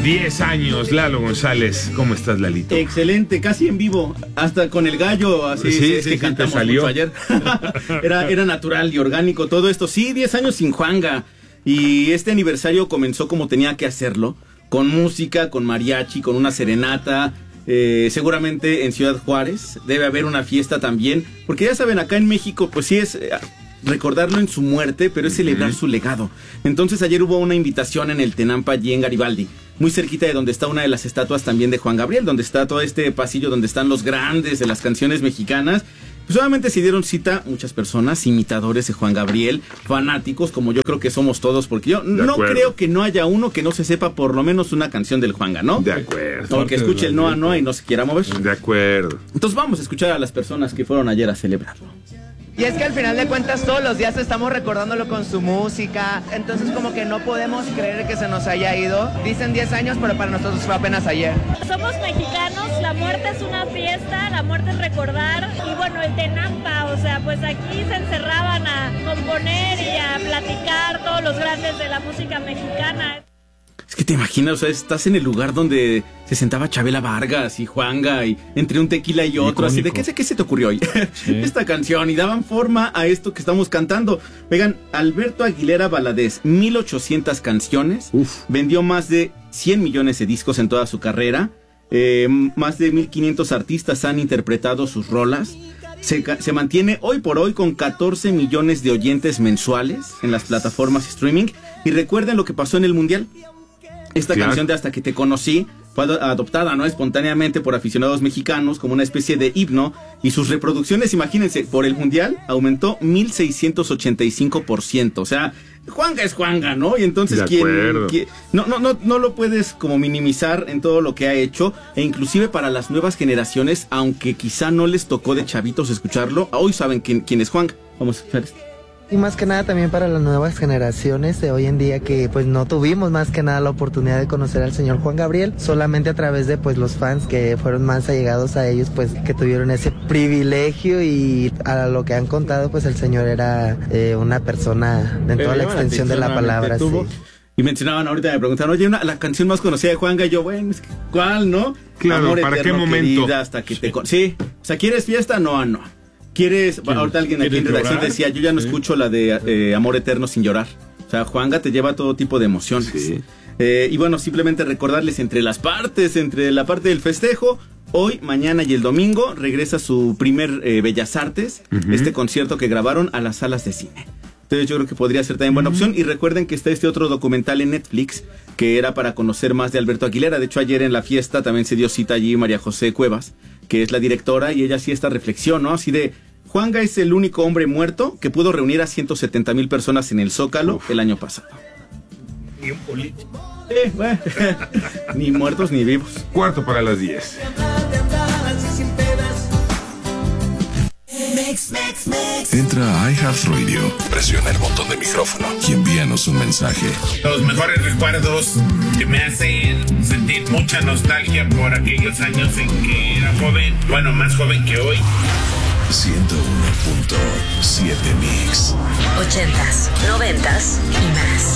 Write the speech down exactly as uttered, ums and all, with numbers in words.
diez años, Lalo González. ¿Cómo estás, Lalito? Excelente, casi en vivo, hasta con el gallo, así sí, es sí, que sí, cantamos te salió. mucho ayer. era, era natural y orgánico todo esto. Sí, diez años sin Juanga. Y este aniversario comenzó como tenía que hacerlo, con música, con mariachi, con una serenata. Eh, seguramente en Ciudad Juárez debe haber una fiesta también, porque ya saben, acá en México pues sí es eh, recordarlo en su muerte, pero es celebrar uh-huh. su legado. Entonces ayer hubo una invitación en el Tenampa, allí en Garibaldi, muy cerquita de donde está una de las estatuas también de Juan Gabriel, donde está todo este pasillo donde están los grandes de las canciones mexicanas. Pues solamente se dieron cita muchas personas, imitadores de Juan Gabriel, fanáticos, como yo creo que somos todos, porque yo no creo que no haya uno que no se sepa por lo menos una canción del Juanga, ¿no? De acuerdo. O que escuche el Noa Noa y no se quiera mover. De acuerdo. Entonces vamos a escuchar a las personas que fueron ayer a celebrarlo. Y es que al final de cuentas todos los días estamos recordándolo con su música, entonces como que no podemos creer que se nos haya ido. Dicen diez años, pero para nosotros fue apenas ayer. Somos mexicanos, la muerte es una fiesta, la muerte es recordar. Y bueno, el Tenampa, o sea, pues aquí se encerraban a componer y a platicar todos los grandes de la música mexicana. Es que te imaginas, o sea, estás en el lugar donde se sentaba Chabela Vargas y Juanga y entre un tequila y otro, así de ¿qué se, qué se te ocurrió hoy? Sí. Esta canción, y daban forma a esto que estamos cantando. Oigan, Alberto Aguilera Valadez, mil ochocientas canciones, Uf. vendió más de cien millones de discos en toda su carrera, eh, más de mil quinientos artistas han interpretado sus rolas. Se, se mantiene hoy por hoy con catorce millones de oyentes mensuales en las plataformas streaming. Y recuerden lo que pasó en el Mundial. Esta claro. canción de Hasta que te conocí fue adoptada, ¿no? espontáneamente por aficionados mexicanos como una especie de himno, y sus reproducciones, imagínense, por el Mundial aumentó mil seiscientos ochenta y cinco por ciento. O sea, Juanga es Juanga, ¿no? Y entonces quién, quién no, no, no, no lo puedes como minimizar en todo lo que ha hecho, e inclusive para las nuevas generaciones, aunque quizá no les tocó de chavitos escucharlo, hoy saben quién, quién es Juanga. Vamos a escuchar esto. Y más que nada también para las nuevas generaciones de hoy en día, que pues no tuvimos más que nada la oportunidad de conocer al señor Juan Gabriel, solamente a través de pues los fans que fueron más allegados a ellos, pues que tuvieron ese privilegio, y a lo que han contado pues el señor era eh, una persona en toda la extensión de la palabra. Sí. Y mencionaban ahorita, me preguntaron, oye, una, la canción más conocida de Juanga, y yo, bueno, ¿cuál, no? Claro, Amor ¿para eterno, qué momento? Querida, hasta que te con... Sí, o sea, ¿quieres fiesta? No, no. ¿Quieres? Bueno, ahorita alguien aquí en redacción llorar? decía, yo ya no sí. escucho la de eh, Amor Eterno sin llorar. O sea, Juanga te lleva todo tipo de emociones. Sí. Eh, y bueno, simplemente recordarles entre las partes, entre la parte del festejo, hoy, mañana y el domingo regresa su primer eh, Bellas Artes, uh-huh. este concierto que grabaron a las salas de cine. Entonces yo creo que podría ser también buena uh-huh. opción. Y recuerden que está este otro documental en Netflix que era para conocer más de Alberto Aguilera. De hecho, ayer en la fiesta también se dio cita allí María José Cuevas, que es la directora, y ella sí esta reflexión, ¿no? Así de, Juanga es el único hombre muerto que pudo reunir a ciento setenta mil personas en el Zócalo Uf. el año pasado. Y un político. Eh, bueno, ni muertos ni vivos. Cuarto para las diez. Entra a iHeartRadio, presiona el botón de micrófono y envíanos un mensaje. Los mejores recuerdos que me hacen sentir mucha nostalgia por aquellos años en que era joven, bueno, más joven que hoy. ciento uno punto siete Mix. Ochentas, noventas y más.